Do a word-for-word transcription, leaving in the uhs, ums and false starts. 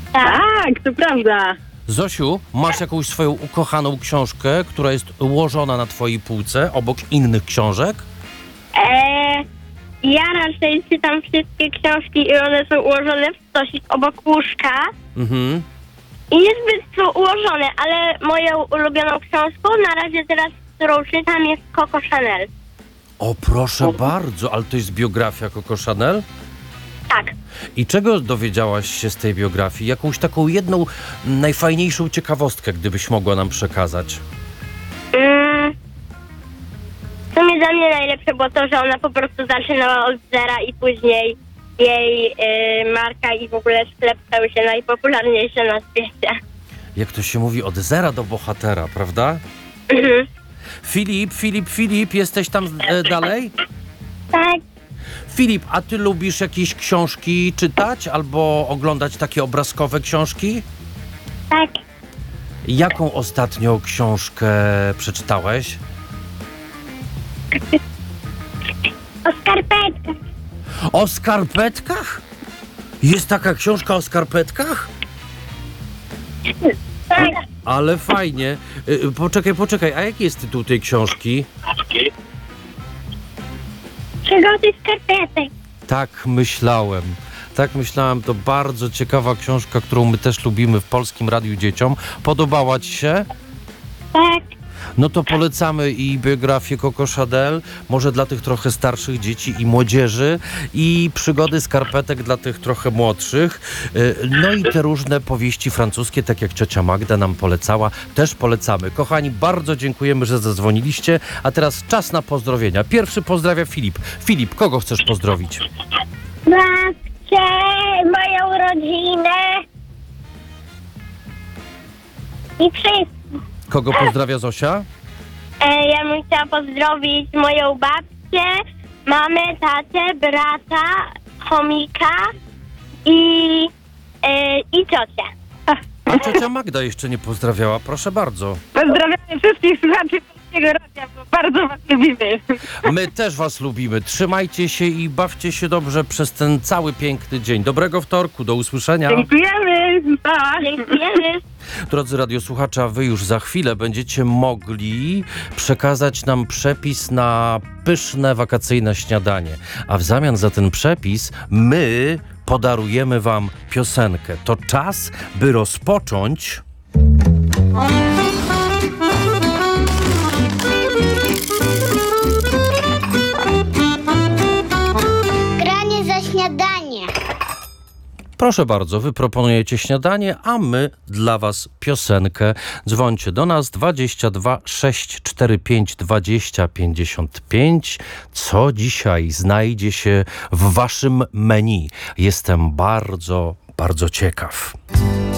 Tak, to prawda. Zosiu, masz jakąś swoją ukochaną książkę, która jest ułożona na twojej półce, obok innych książek? Eee, ja raczej czytam wszystkie książki i one są ułożone w stosik obok łóżka. Mhm. I niezbyt są ułożone, ale moją ulubioną książką na razie teraz, którą czytam, jest Coco Chanel. O, proszę bardzo, ale to jest biografia Coco Chanel? Tak. I czego dowiedziałaś się z tej biografii? Jakąś taką jedną, najfajniejszą ciekawostkę, gdybyś mogła nam przekazać? Mm, w sumie dla mnie najlepsze było to, że ona po prostu zaczynała od zera i później jej y, marka i w ogóle sklep stały się najpopularniejsze na świecie. Jak to się mówi, od zera do bohatera, prawda? Mhm. Filip, Filip, Filip, jesteś tam e, dalej? Tak. Filip, a ty lubisz jakieś książki czytać albo oglądać takie obrazkowe książki? Tak. Jaką ostatnią książkę przeczytałeś? O skarpetkach. O skarpetkach? Jest taka książka o skarpetkach? Tak. Ale fajnie. Y, y, Poczekaj, poczekaj, a jaki jest tytuł tej książki? Przygody skarpetek. Tak myślałem. Tak myślałem, to bardzo ciekawa książka, którą my też lubimy w Polskim Radiu Dzieciom. Podobała ci się? Tak. No to polecamy i biografię Coco Chanel, może dla tych trochę starszych dzieci i młodzieży, i przygody skarpetek dla tych trochę młodszych. Y, No i te różne powieści francuskie, tak jak ciocia Magda nam polecała, też polecamy. Kochani, bardzo dziękujemy, że zadzwoniliście, a teraz czas na pozdrowienia. Pierwszy pozdrawia Filip. Filip, kogo chcesz pozdrowić? Babcię, moją rodzinę i wszystkich. Kogo pozdrawia Zosia? E, ja bym chciała pozdrowić moją babcię, mamę, tatę, brata, chomika i, e, i ciocię. A ciocia Magda jeszcze nie pozdrawiała, proszę bardzo. Pozdrawiamy wszystkich słuchaczy Polskiego Radia, bo bardzo was lubimy. My też was lubimy. Trzymajcie się i bawcie się dobrze przez ten cały piękny dzień. Dobrego wtorku, do usłyszenia. Dziękujemy. Pa. Dziękujemy. Drodzy radiosłuchacze, a wy już za chwilę będziecie mogli przekazać nam przepis na pyszne wakacyjne śniadanie. A w zamian za ten przepis my podarujemy wam piosenkę. To czas, by rozpocząć... Granie za śniadanie. Proszę bardzo, wy proponujecie śniadanie, a my dla was piosenkę. Dzwońcie do nas dwadzieścia dwa sześć cztery pięć dwadzieścia pięćdziesiąt pięć. Co dzisiaj znajdzie się w waszym menu? Jestem bardzo, bardzo ciekaw.